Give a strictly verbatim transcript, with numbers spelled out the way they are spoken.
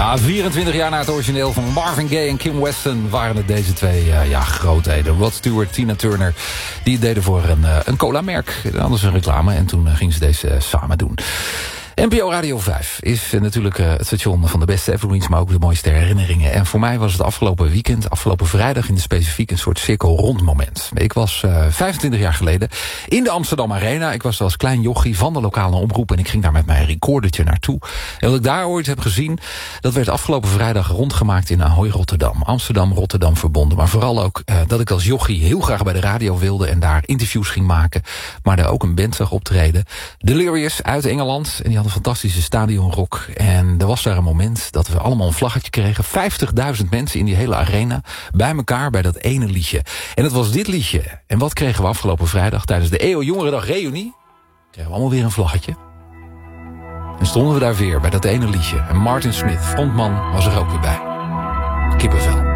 Ja, vierentwintig jaar na het origineel van Marvin Gaye en Kim Weston waren het deze twee uh, ja, grootheden. Rod Stewart, Tina Turner, die het deden voor een, uh, een cola-merk. Anders een reclame en toen uh, gingen ze deze uh, samen doen. N P O Radio vijf is uh, natuurlijk uh, het station van de beste evergreens, maar ook de mooiste herinneringen. En voor mij was het afgelopen weekend, afgelopen vrijdag in de specifiek een soort cirkelrondmoment. Ik was uh, vijfentwintig jaar geleden in de Amsterdam Arena. Ik was als klein jochie van de lokale omroep en ik ging daar met mijn recordertje naartoe. En wat ik daar ooit heb gezien, dat werd afgelopen vrijdag rondgemaakt in Ahoy Rotterdam. Amsterdam, Rotterdam verbonden. Maar vooral ook uh, dat ik als jochie heel graag bij de radio wilde en daar interviews ging maken. Maar daar ook een band zag optreden. Delirious uit Engeland. En die hadden een fantastische stadionrock. En er was daar een moment dat we allemaal een vlaggetje kregen. vijftigduizend mensen in die hele arena bij elkaar bij dat ene liedje. En dat was dit liedje. En wat kregen we afgelopen vrijdag tijdens de E O Jongerendag Reunie? Kregen we allemaal weer een vlaggetje. En stonden we daar weer bij dat ene liedje. En Martin Smith, frontman, was er ook weer bij. Kippenvel.